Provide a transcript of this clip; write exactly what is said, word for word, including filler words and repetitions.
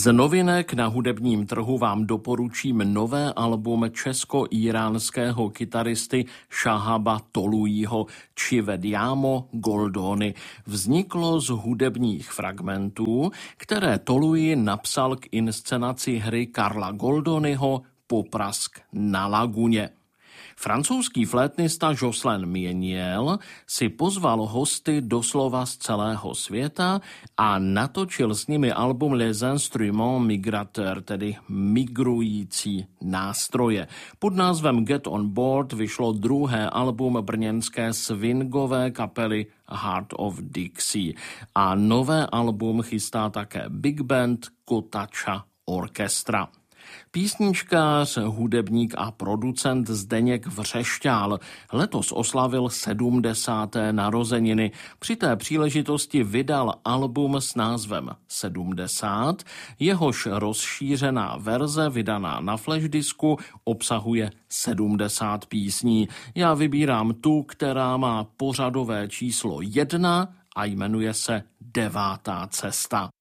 Z novinek na hudebním trhu vám doporučím nové album česko-íránského kytaristy Shahaba Toluího Ci vediamo Goldoni. Vzniklo z hudebních fragmentů, které Toluí napsal k inscenaci hry Karla Goldoniho Poprask na laguně. Francouzský flétnista Jocelyn Mieniel si pozval hosty doslova z celého světa a natočil s nimi album Les Instruments Migrateurs, tedy migrující nástroje. Pod názvem Get on Board vyšlo druhé album brněnské swingové kapely Heart of Dixie a nové album chystá také Big Band Kotača Orchestra. Písničkář, hudebník a producent Zdeněk Vřešťál letos oslavil sedmdesáté narozeniny. Při té příležitosti vydal album s názvem sedmdesát, jehož rozšířená verze vydaná na flashdisku obsahuje sedmdesát písní. Já vybírám tu, která má pořadové číslo jedna a jmenuje se Devátá cesta.